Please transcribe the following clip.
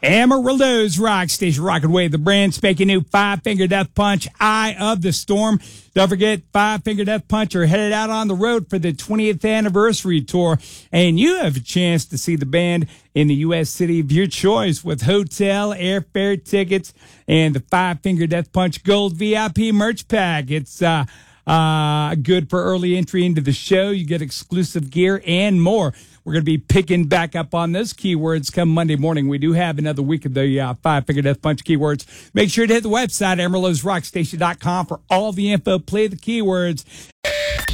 Amarillo's Rock Station, rocking away the brand spanking new Five Finger Death Punch, Eye of the Storm. Don't forget, Five Finger Death Punch are headed out on the road for the 20th anniversary tour, and you have a chance to see the band in the U.S. city of your choice with hotel, airfare tickets, and the Five Finger Death Punch Gold VIP merch pack. It's good for early entry into the show. You get exclusive gear and more. We're going to be picking back up on those keywords come Monday morning. We do have another week of the Five Finger Death Punch keywords. Make sure to hit the website, Amarillo'sRockStation.com, for all the info. Play the keywords.